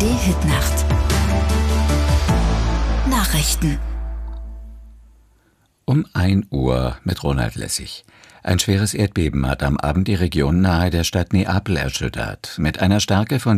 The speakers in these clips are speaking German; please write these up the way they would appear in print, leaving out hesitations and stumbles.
ARD-Hitnacht. Nachrichten. Um 1 Uhr mit Ronald Lessig. Ein schweres Erdbeben hat am Abend die Region nahe der Stadt Neapel erschüttert. Mit einer Stärke von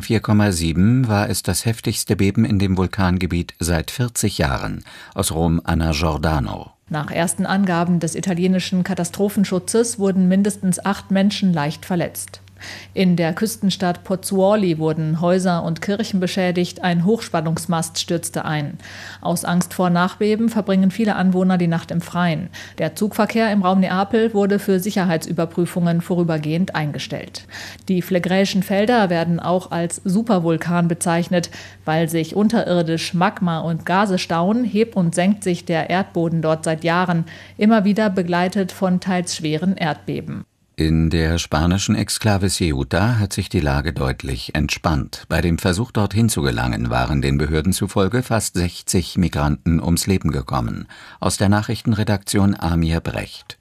4,7 war es das heftigste Beben in dem Vulkangebiet seit 40 Jahren. Aus Rom Anna Giordano. Nach ersten Angaben des italienischen Katastrophenschutzes wurden mindestens 8 Menschen leicht verletzt. In der Küstenstadt Pozzuoli wurden Häuser und Kirchen beschädigt, ein Hochspannungsmast stürzte ein. Aus Angst vor Nachbeben verbringen viele Anwohner die Nacht im Freien. Der Zugverkehr im Raum Neapel wurde für Sicherheitsüberprüfungen vorübergehend eingestellt. Die Phlegräischen Felder werden auch als Supervulkan bezeichnet. Weil sich unterirdisch Magma und Gase stauen, hebt und senkt sich der Erdboden dort seit Jahren, immer wieder begleitet von teils schweren Erdbeben. In der spanischen Exklave Ceuta hat sich die Lage deutlich entspannt. Bei dem Versuch, dorthin zu gelangen, waren den Behörden zufolge fast 60 Migranten ums Leben gekommen. Aus der Nachrichtenredaktion Amir Brecht.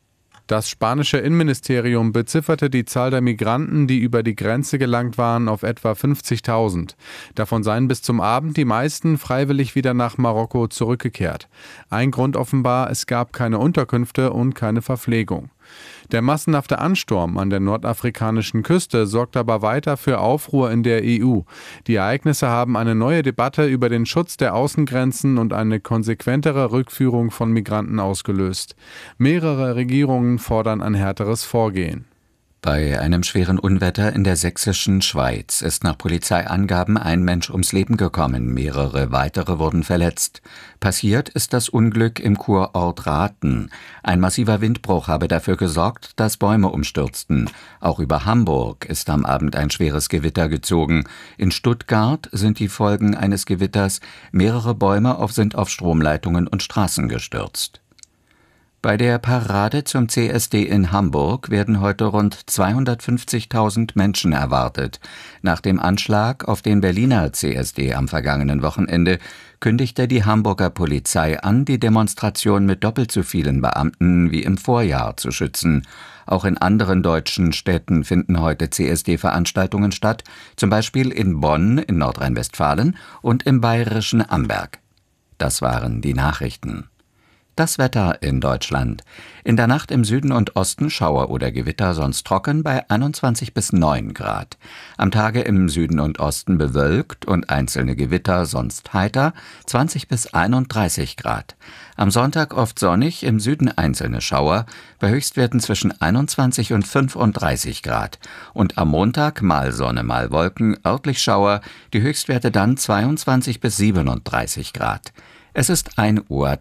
Das spanische Innenministerium bezifferte die Zahl der Migranten, die über die Grenze gelangt waren, auf etwa 50.000. Davon seien bis zum Abend die meisten freiwillig wieder nach Marokko zurückgekehrt. Ein Grund offenbar, es gab keine Unterkünfte und keine Verpflegung. Der massenhafte Ansturm an der nordafrikanischen Küste sorgt aber weiter für Aufruhr in der EU. Die Ereignisse haben eine neue Debatte über den Schutz der Außengrenzen und eine konsequentere Rückführung von Migranten ausgelöst. Mehrere Regierungen fordern ein härteres Vorgehen. Bei einem schweren Unwetter in der sächsischen Schweiz ist nach Polizeiangaben ein Mensch ums Leben gekommen, mehrere weitere wurden verletzt. Passiert ist das Unglück im Kurort Rathen. Ein massiver Windbruch habe dafür gesorgt, dass Bäume umstürzten. Auch über Hamburg ist am Abend ein schweres Gewitter gezogen. In Stuttgart sind die Folgen eines Gewitters, mehrere Bäume sind auf Stromleitungen und Straßen gestürzt. Bei der Parade zum CSD in Hamburg werden heute rund 250.000 Menschen erwartet. Nach dem Anschlag auf den Berliner CSD am vergangenen Wochenende kündigte die Hamburger Polizei an, die Demonstration mit doppelt so vielen Beamten wie im Vorjahr zu schützen. Auch in anderen deutschen Städten finden heute CSD-Veranstaltungen statt, zum Beispiel in Bonn in Nordrhein-Westfalen und im bayerischen Amberg. Das waren die Nachrichten. Das Wetter in Deutschland. In der Nacht im Süden und Osten Schauer oder Gewitter, sonst trocken bei 21 bis 9 Grad. Am Tage im Süden und Osten bewölkt und einzelne Gewitter, sonst heiter, 20 bis 31 Grad. Am Sonntag oft sonnig, im Süden einzelne Schauer, bei Höchstwerten zwischen 21 und 35 Grad. Und am Montag mal Sonne, mal Wolken, örtlich Schauer, die Höchstwerte dann 22 bis 37 Grad. Es ist 1:03 Uhr.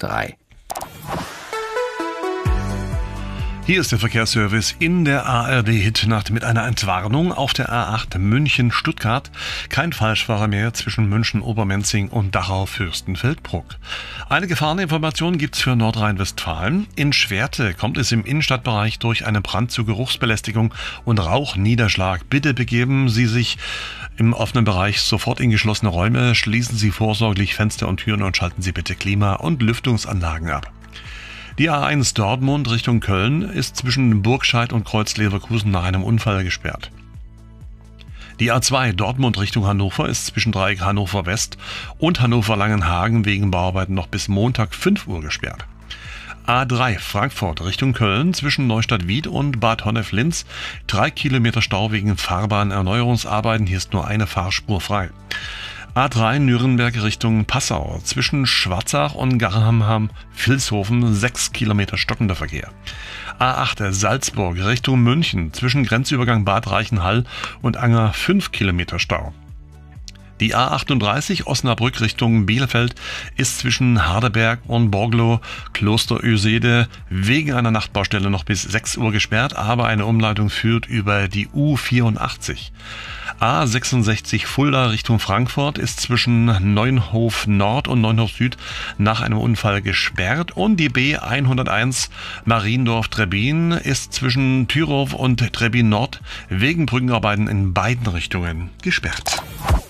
Hier ist der Verkehrsservice in der ARD-Hitnacht mit einer Entwarnung auf der A8 München-Stuttgart. Kein Falschfahrer mehr zwischen München-Obermenzing und Dachau-Fürstenfeldbruck. Eine Gefahreninformation gibt's für Nordrhein-Westfalen. In Schwerte kommt es im Innenstadtbereich durch einen Brand zu Geruchsbelästigung und Rauchniederschlag. Bitte begeben Sie sich im offenen Bereich sofort in geschlossene Räume, schließen Sie vorsorglich Fenster und Türen und schalten Sie bitte Klima- und Lüftungsanlagen ab. Die A1 Dortmund Richtung Köln ist zwischen Burgscheid und Kreuz-Leverkusen nach einem Unfall gesperrt. Die A2 Dortmund Richtung Hannover ist zwischen Dreieck Hannover West und Hannover-Langenhagen wegen Bauarbeiten noch bis Montag 5 Uhr gesperrt. A3 Frankfurt Richtung Köln zwischen Neustadt-Wied und Bad Honnef-Linz 3 Kilometer Stau wegen Fahrbahnerneuerungsarbeiten. Hier ist nur eine Fahrspur frei. A3 Nürnberg Richtung Passau zwischen Schwarzach und Garnham-Vilshofen 6 Kilometer stockender Verkehr. A8 Salzburg Richtung München zwischen Grenzübergang Bad Reichenhall und Anger 5 Kilometer Stau. Die A38 Osnabrück Richtung Bielefeld ist zwischen Hardenberg und Borglo Klosterösede wegen einer Nachtbaustelle noch bis 6 Uhr gesperrt, aber eine Umleitung führt über die U84. A66 Fulda Richtung Frankfurt ist zwischen Neunhof Nord und Neunhof Süd nach einem Unfall gesperrt und die B101 Mariendorf-Trebbin ist zwischen Thürhof und Trebbin Nord wegen Brückenarbeiten in beiden Richtungen gesperrt.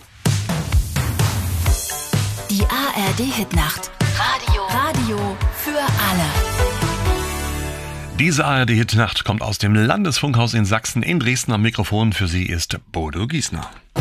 Die ARD-Hitnacht. Radio für alle. Diese ARD-Hitnacht kommt aus dem Landesfunkhaus in Sachsen. In Dresden am Mikrofon für Sie ist Bodo Giesner.